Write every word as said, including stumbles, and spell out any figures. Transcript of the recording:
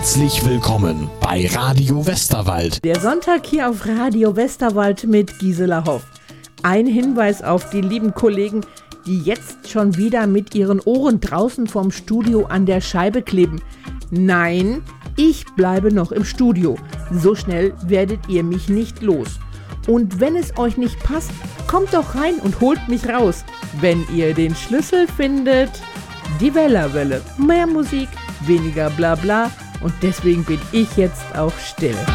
Herzlich willkommen bei Radio Westerwald. Der Sonntag hier auf Radio Westerwald mit Gisela Hoff. Ein Hinweis auf die lieben Kollegen, die jetzt schon wieder mit ihren Ohren draußen vom Studio an der Scheibe kleben. Nein, ich bleibe noch im Studio. So schnell werdet ihr mich nicht los. Und wenn es euch nicht passt, kommt doch rein und holt mich raus. Wenn ihr den Schlüssel findet. Die Wellerwelle. Mehr Musik, weniger Blabla. Und deswegen bin ich jetzt auch still.